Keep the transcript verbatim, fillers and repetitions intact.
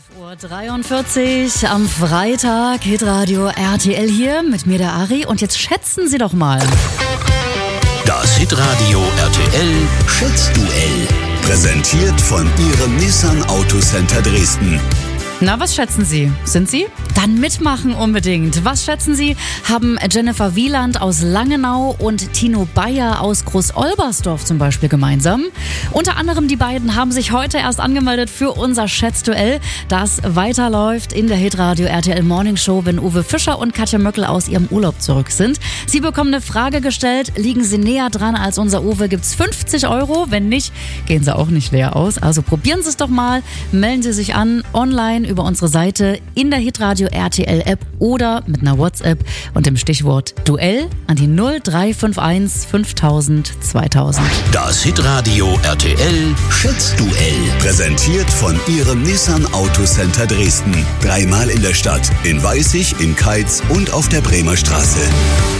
zwölf Uhr dreiundvierzig am Freitag, Hitradio R T L hier mit mir, der Ari. Und jetzt schätzen Sie doch mal. Das Hitradio R T L Schätzduell. Präsentiert von Ihrem Nissan Autocenter Dresden. Na, was schätzen Sie? Sind Sie? Dann mitmachen unbedingt. Was schätzen Sie? Haben Jennifer Wieland aus Langenau und Tino Bayer aus Groß-Olbersdorf zum Beispiel gemeinsam? Unter anderem die beiden haben sich heute erst angemeldet für unser Schätzduell, das weiterläuft in der Hitradio R T L Morning Show, wenn Uwe Fischer und Katja Möckel aus ihrem Urlaub zurück sind. Sie bekommen eine Frage gestellt. Liegen Sie näher dran als unser Uwe, gibt's fünfzig Euro. Wenn nicht, gehen Sie auch nicht leer aus. Also probieren Sie es doch mal. Melden Sie sich an online über unsere Seite in der Hitradio R T L App oder mit einer WhatsApp und dem Stichwort Duell an die null drei fünf eins fünftausend zweitausend. Das Hitradio R T L Schätzduell. Präsentiert von Ihrem Nissan Autocenter Dresden. Dreimal in der Stadt, in Weißig, in Keitz und auf der Bremer Straße.